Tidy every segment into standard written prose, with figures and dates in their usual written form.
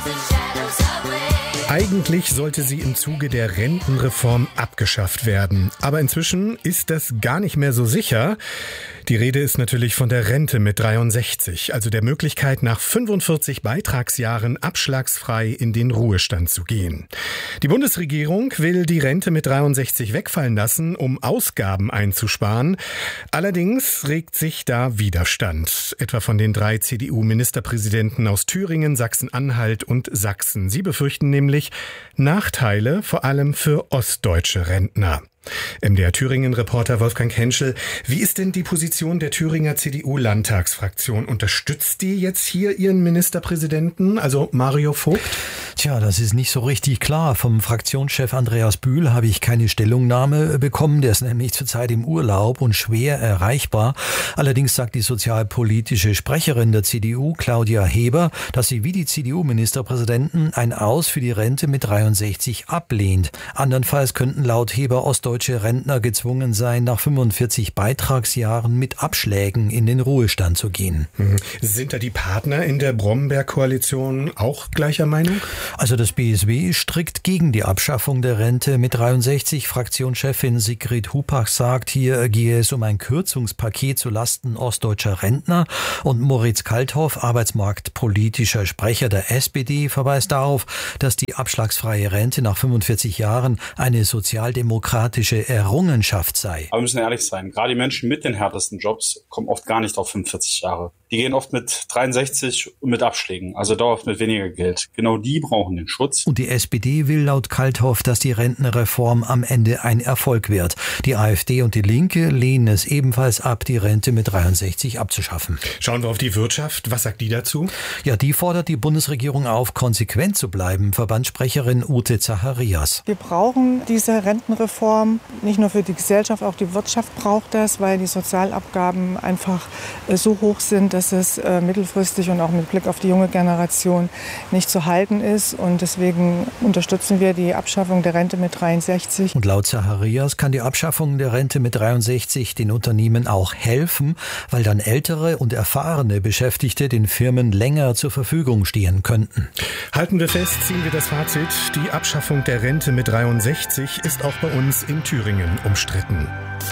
Eigentlich sollte sie im Zuge der Rentenreform abgeschafft werden. Aber inzwischen ist das gar nicht mehr so sicher. Die Rede ist natürlich von der Rente mit 63, also der Möglichkeit, nach 45 Beitragsjahren abschlagsfrei in den Ruhestand zu gehen. Die Bundesregierung will die Rente mit 63 wegfallen lassen, um Ausgaben einzusparen. Allerdings regt sich da Widerstand, etwa von den 3 CDU-Ministerpräsidenten aus Thüringen, Sachsen-Anhalt und Sachsen. Sie befürchten nämlich Nachteile, vor allem für ostdeutsche Rentner. MDR Thüringen-Reporter Wolfgang Henschel, wie ist denn die Position der Thüringer CDU-Landtagsfraktion? Unterstützt die jetzt hier ihren Ministerpräsidenten, also Mario Vogt? Tja, das ist nicht so richtig klar. Vom Fraktionschef Andreas Bühl habe ich keine Stellungnahme bekommen. Der ist nämlich zurzeit im Urlaub und schwer erreichbar. Allerdings sagt die sozialpolitische Sprecherin der CDU, Claudia Heber, dass sie wie die CDU-Ministerpräsidenten ein Aus für die Rente mit 63 ablehnt. Andernfalls könnten laut Heber ostdeutsche Rentner gezwungen sein, nach 45 Beitragsjahren mit Abschlägen in den Ruhestand zu gehen. Sind da die Partner in der Bromberg-Koalition auch gleicher Meinung? Also das BSW ist strikt gegen die Abschaffung der Rente mit 63. Fraktionschefin Sigrid Hupach sagt, hier gehe es um ein Kürzungspaket zulasten ostdeutscher Rentner. Und Moritz Kalthoff, arbeitsmarktpolitischer Sprecher der SPD, verweist darauf, dass die abschlagsfreie Rente nach 45 Jahren eine sozialdemokratische Errungenschaft sei. Aber wir müssen ehrlich sein, gerade die Menschen mit den härtesten Jobs kommen oft gar nicht auf 45 Jahre. Die gehen oft mit 63 und mit Abschlägen, also dauerhaft mit weniger Geld. Genau die brauchen den Schutz. Und die SPD will laut Kalthoff, dass die Rentenreform am Ende ein Erfolg wird. Die AfD und die Linke lehnen es ebenfalls ab, die Rente mit 63 abzuschaffen. Schauen wir auf die Wirtschaft. Was sagt die dazu? Ja, die fordert die Bundesregierung auf, konsequent zu bleiben. Verbandssprecherin Ute Zacharias. Wir brauchen diese Rentenreform, nicht nur für die Gesellschaft, auch die Wirtschaft braucht das, weil die Sozialabgaben einfach so hoch sind, dass es mittelfristig und auch mit Blick auf die junge Generation nicht zu halten ist. Und deswegen unterstützen wir die Abschaffung der Rente mit 63. Und laut Zacharias kann die Abschaffung der Rente mit 63 den Unternehmen auch helfen, weil dann ältere und erfahrene Beschäftigte den Firmen länger zur Verfügung stehen könnten. Halten wir fest, ziehen wir das Fazit. Die Abschaffung der Rente mit 63 ist auch bei uns in Thüringen umstritten.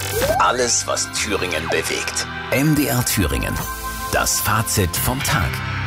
Alles, was Thüringen bewegt. MDR Thüringen. Das Fazit vom Tag.